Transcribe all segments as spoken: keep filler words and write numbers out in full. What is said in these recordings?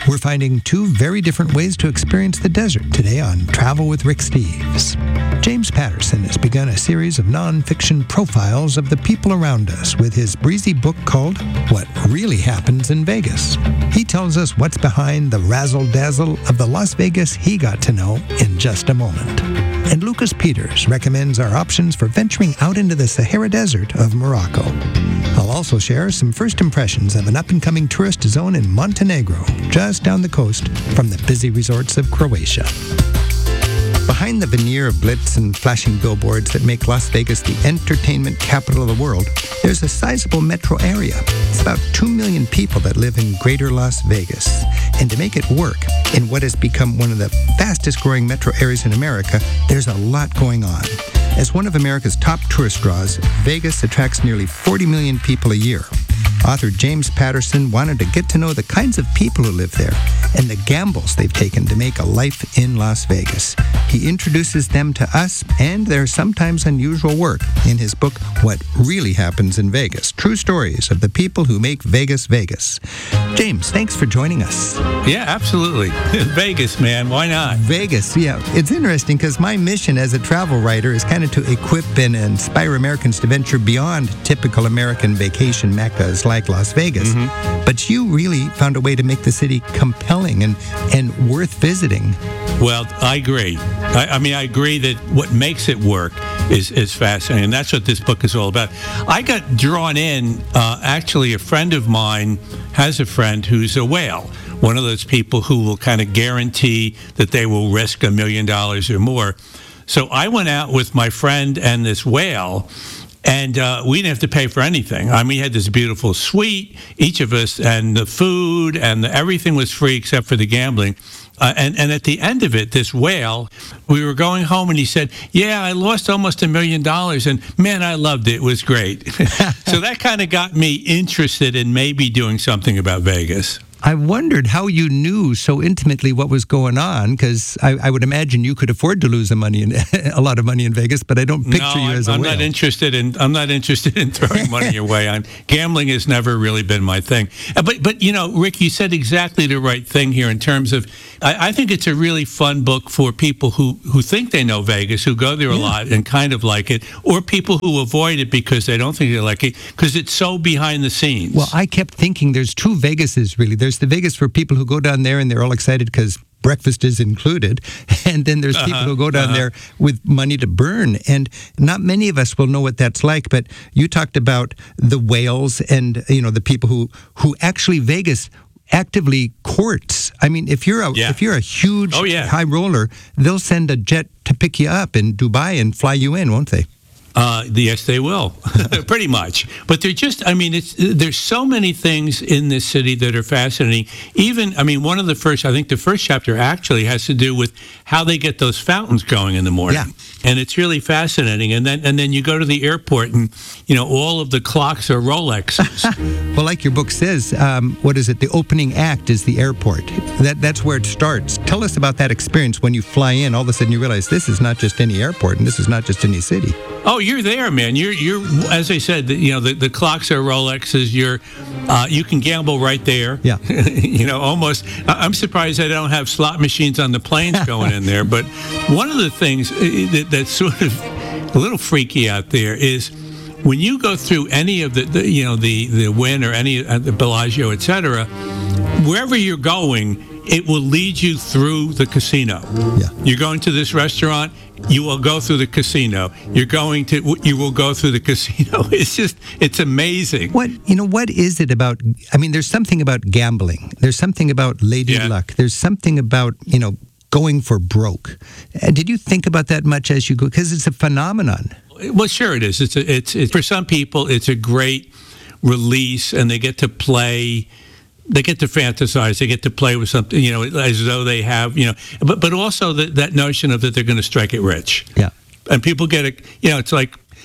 We're finding two very different ways to experience the desert today on Travel with Rick Steves. James Patterson has begun a series of nonfiction profiles of the people around us with his breezy book called What Really Happens in Vegas. He tells us what's behind the razzle-dazzle of the Las Vegas he got to know in just a moment. And Lucas Peters recommends our options for venturing out into the Sahara Desert of Morocco. I'll also share some first impressions of an up-and-coming tourist zone in Montenegro, just down the coast from the busy resorts of Croatia. Behind the veneer of glitz and flashing billboards that make Las Vegas the entertainment capital of the world, there's a sizable metro area. It's about two million people that live in greater Las Vegas. And to make it work in what has become one of the fastest growing metro areas in America, there's a lot going on. As one of America's top tourist draws, Vegas attracts nearly forty million people a year. Author James Patterson wanted to get to know the kinds of people who live there and the gambles they've taken to make a life in Las Vegas. He introduces them to us and their sometimes unusual work in his book, What Really Happens in Vegas, True Stories of the People Who Make Vegas Vegas. James, thanks for joining us. Yeah, absolutely. Vegas, man. Why not? Vegas, yeah. It's interesting because my mission as a travel writer is kind of to equip and inspire Americans to venture beyond typical American vacation meccas like Las Vegas. Mm-hmm. But you really found a way to make the city compelling and, and worth visiting. Well, I agree. I, I mean, I agree that what makes it work is, is fascinating. And that's what this book is all about. I got drawn in, uh, actually, a friend of mine has a friend who's a whale. One of those people who will kind of guarantee that they will risk a million dollars or more. So I went out with my friend and this whale, and uh, we didn't have to pay for anything. I mean, we had this beautiful suite, each of us, and the food, and the, everything was free except for the gambling. Uh, and, and at the end of it, this whale, we were going home, and he said, yeah, I lost almost a million dollars, and man, I loved it. It was great. So that kind of got me interested in maybe doing something about Vegas. I wondered how you knew so intimately what was going on, because I, I would imagine you could afford to lose a money in, a lot of money in Vegas, but I don't picture no, you as a I'm whale. not interested in. I'm not interested in throwing money away. I'm, gambling has never really been my thing. Uh, But but you know, Rick, you said exactly the right thing here in terms of. I, I think it's a really fun book for people who, who think they know Vegas, who go there a Yeah. lot and kind of like it, or people who avoid it because they don't think they like it because it's so behind the scenes. Well, I kept thinking there's two Vegases, really. There's the Vegas for people who go down there and they're all excited because breakfast is included. And then there's people uh-huh, who go down uh-huh. there with money to burn. And not many of us will know what that's like. But you talked about the whales and, you know, the people who, who actually Vegas actively courts. I mean, if you're a yeah. if you're a huge oh, yeah. high roller, they'll send a jet to pick you up in Dubai and fly you in, won't they? Uh, yes, they will, pretty much. But they're just, I mean, it's there's so many things in this city that are fascinating. Even, I mean, one of the first, I think the first chapter actually has to do with how they get those fountains going in the morning. Yeah. And it's really fascinating. And then and then you go to the airport and, you know, all of the clocks are Rolexes. Well, like your book says, um, what is it? The opening act is the airport. That That's where it starts. Tell us about that experience when you fly in. All of a sudden you realize this is not just any airport and this is not just any city. Oh, you're there, man. You're, you're. As I said, the, you know, the, the clocks are Rolexes. You're, uh, you can gamble right there. Yeah. You know, almost. I'm surprised they don't have slot machines on the planes going in there. But one of the things that, that's sort of a little freaky out there is when you go through any of the, the you know, the the Wynn or any uh, the Bellagio, et cetera, wherever you're going, it will lead you through the casino. Yeah. You're going to this restaurant, you will go through the casino. You're going to, you will go through the casino. It's just, it's amazing. What, you know, what is it about, I mean, there's something about gambling. There's something about lady Yeah. luck. There's something about, you know, going for broke. Uh, did you think about that much as you go? Because it's a phenomenon. Well, sure it is. It's, a, it's, it's, for some people, it's a great release and they get to play. They get to fantasize. They get to play with something, you know, as though they have, you know, but but also the, that notion of that they're going to strike it rich. Yeah. And people get it, you know, it's like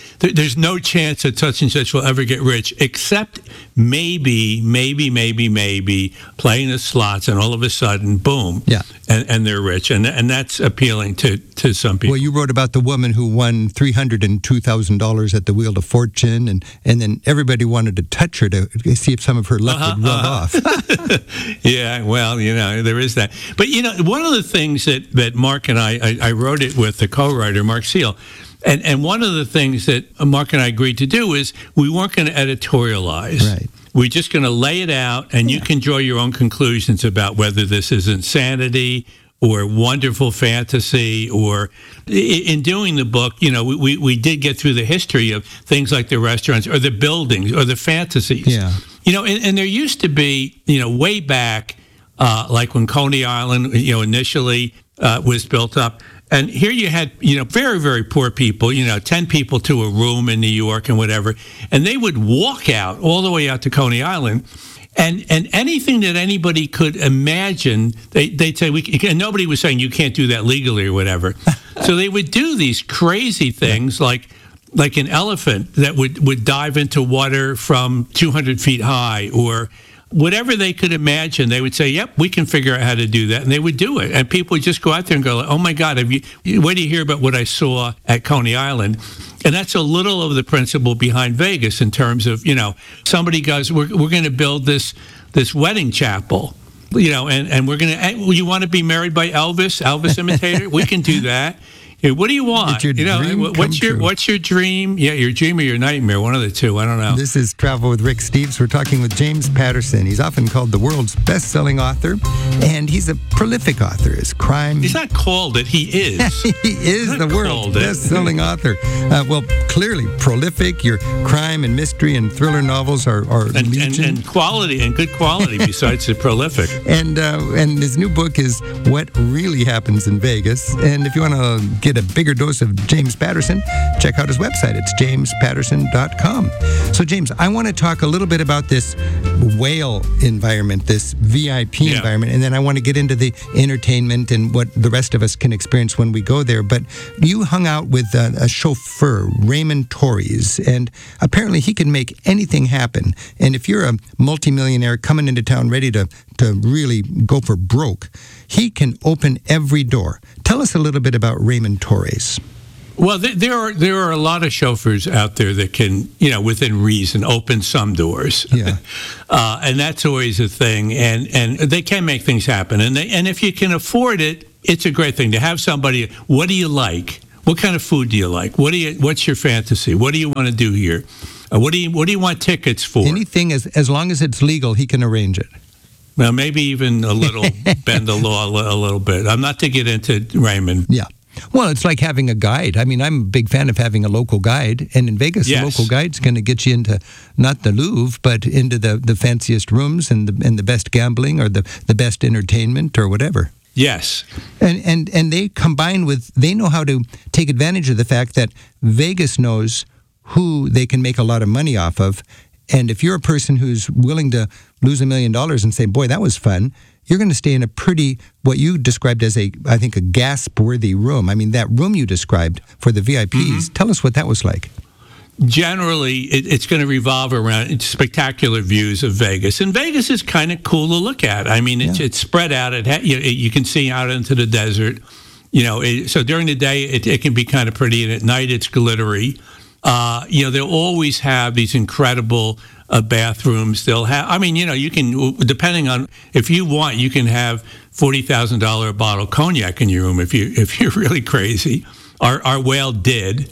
there, there's no chance that such and such will ever get rich, except maybe, maybe, maybe, maybe playing the slots, and all of a sudden, boom, yeah. and, and they're rich. And and that's appealing to, to some people. Well, you wrote about the woman who won three hundred two thousand dollars at the Wheel of Fortune, and, and then everybody wanted to touch her to see if some of her luck uh-huh, would rub uh-huh. off. Yeah, well, you know, there is that. But, you know, one of the things that, that Mark and I, I, I wrote it with the co-writer, Mark Seal, and, and one of the things that Mark and I agreed to do is we weren't going to editorialize. Right. We're just going to lay it out, and yeah. you can draw your own conclusions about whether this is insanity or wonderful fantasy, or in doing the book, you know, we, we did get through the history of things like the restaurants or the buildings or the fantasies. Yeah. You know, and, and there used to be, you know, way back, uh, like when Coney Island, you know, initially uh, was built up. And here you had, you know, very, very poor people, you know, ten people to a room in New York and whatever. And they would walk out all the way out to Coney Island. And and anything that anybody could imagine, they, they'd say, we can, and nobody was saying you can't do that legally or whatever. So they would do these crazy things like like an elephant that would, would dive into water from two hundred feet high, or whatever they could imagine. They would say, yep, we can figure out how to do that. And they would do it. And people would just go out there and go, oh, my God, have you, wait till you hear about what I saw at Coney Island. And that's a little of the principle behind Vegas in terms of, you know, somebody goes, we're, we're going to build this this wedding chapel, you know, and, and we're going to, you want to be married by Elvis, Elvis imitator? We can do that. What do you want? Your you know, what's your true. what's your dream? Yeah, your dream or your nightmare, one of the two. I don't know. This is Travel with Rick Steves. We're talking with James Patterson. He's often called the world's best-selling author, and he's a prolific author. His crime... He's not called it. He is. he is the world's best-selling author. Uh, well, clearly prolific. Your crime and mystery and thriller novels are, are and, legion. And, and quality, and good quality besides the prolific. And, uh, and his new book is What Really Happens in Vegas. And if you want to get a bigger dose of James Patterson, check out his website. It's james patterson dot com. So, James, I want to talk a little bit about this whale environment, this V I P yeah. environment, and then I want to get into the entertainment and what the rest of us can experience when we go there. But you hung out with a, a chauffeur, Raymond Torres, and apparently he can make anything happen. And if you're a multimillionaire coming into town ready to, to really go for broke, he can open every door. Tell us a little bit about Raymond Torres. Well, there are there are a lot of chauffeurs out there that can, you know, within reason, open some doors. Yeah, uh, and that's always a thing. And and they can make things happen. And they and if you can afford it, it's a great thing to have somebody. What do you like? What kind of food do you like? What do you? What's your fantasy? What do you want to do here? Uh, what do you What do you want tickets for? Anything as as long as it's legal, he can arrange it. Well, maybe even a little bend the law a little bit. I'm not to get into Raymond. Yeah. Well, it's like having a guide. I mean, I'm a big fan of having a local guide. And in Vegas, yes. the local guide's going to get you into not the Louvre, but into the, the fanciest rooms and the and the best gambling or the, the best entertainment or whatever. Yes. And, and and they combine with, they know how to take advantage of the fact that Vegas knows who they can make a lot of money off of. And if you're a person who's willing to lose a million dollars and say, boy, that was fun, you're going to stay in a pretty, what you described as a, I think, a gasp-worthy room. I mean, that room you described for the V I Ps, mm-hmm. tell us what that was like. Generally, it, it's going to revolve around spectacular views of Vegas. And Vegas is kind of cool to look at. I mean, it's, yeah. it's spread out. It ha- you, you can see out into the desert. You know, it, so during the day, it, it can be kind of pretty, and at night, it's glittery. Uh, you know, they'll always have these incredible uh, bathrooms. They'll have, I mean, you know, you can, depending on, if you want, you can have forty thousand dollars a bottle of cognac in your room if, you, if you're really crazy. Our, our whale did.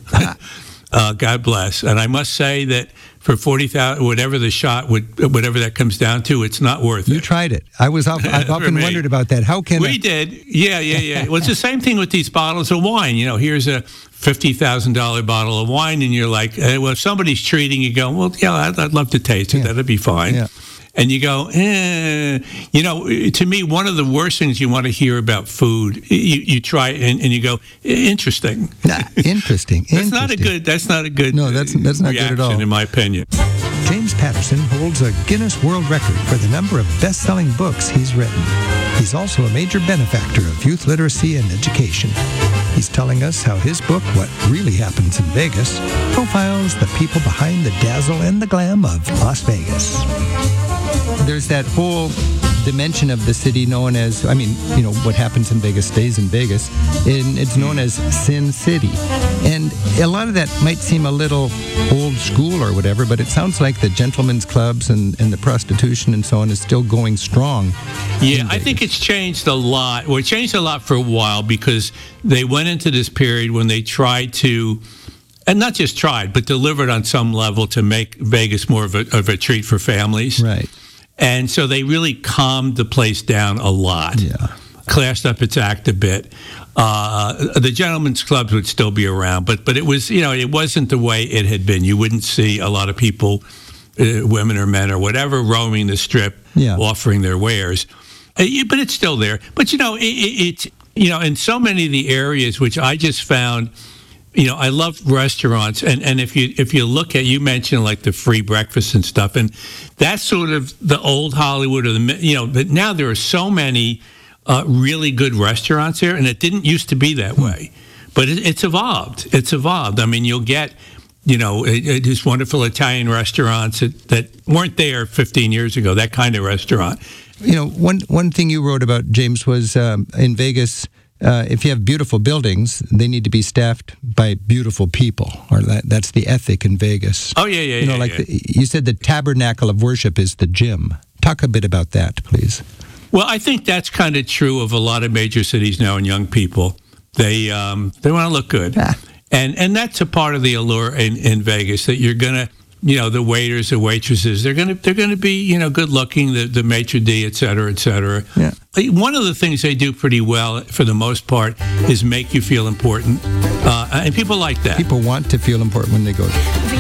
uh, God bless. And I must say that for forty thousand dollars, whatever the shot, would, whatever that comes down to, it's not worth you it. You tried it. I was off, I've often wondered about that. How can We I- did. Yeah, yeah, yeah. Well, it's the same thing with these bottles of wine. You know, here's a fifty thousand dollars bottle of wine, and you're like, eh, well, if somebody's treating, you go, well, yeah, I'd, I'd love to taste it. Yeah. That'd be fine. Yeah. And you go, eh. You know, to me, one of the worst things you want to hear about food, you, you try and, and you go, interesting. Nah, interesting. that's interesting. not a good. That's not a good. No, that's that's not reaction, good at all, in my opinion. James Patterson holds a Guinness World Record for the number of best-selling books he's written. He's also a major benefactor of youth literacy and education. He's telling us how his book, What Really Happens in Vegas, profiles the people behind the dazzle and the glam of Las Vegas. There's that whole dimension of the city known as, I mean, you know, what happens in Vegas stays in Vegas, and it's known as Sin City. And a lot of that might seem a little old school or whatever, but it sounds like the gentlemen's clubs and, and the prostitution and so on is still going strong. Yeah, I think it's changed a lot. Well, it changed a lot for a while because they went into this period when they tried to, and not just tried, but delivered on some level to make Vegas more of a, of a treat for families. Right. And so they really calmed the place down a lot. Yeah. Classed up its act a bit. Uh, the gentlemen's clubs would still be around, but but it was, you know, it wasn't the way it had been. You wouldn't see a lot of people, uh, women or men or whatever, roaming the strip, yeah. offering their wares. Uh, yeah, but it's still there. But, you know, it, it, it, you know, in so many of the areas, which I just found, you know, I love restaurants, and, and if you if you look at, you mentioned like the free breakfast and stuff, and that's sort of the old Hollywood, or the, you know, but now there are so many uh, really good restaurants here, and it didn't used to be that way, but it, it's evolved. It's evolved. I mean, you'll get, you know, it, it, these wonderful Italian restaurants that, that weren't there fifteen years ago, that kind of restaurant. You know, one one thing you wrote about, James, was um, in Vegas, Uh, if you have beautiful buildings, they need to be staffed by beautiful people, or that, that's the ethic in Vegas. Oh, yeah, yeah, you know, yeah. like yeah. The, you said the tabernacle of worship is the gym. Talk a bit about that, please. Well, I think that's kind of true of a lot of major cities now and young people. They um, they want to look good. Ah. And and that's a part of the allure in, in Vegas, that you're going to, you know, the waiters, the waitresses, they're going to they're going to be, you know, good looking, the, the maitre d', et cetera, et cetera. Yeah. One of the things they do pretty well, for the most part, is make you feel important. Uh, and people like that. People want to feel important when they go there.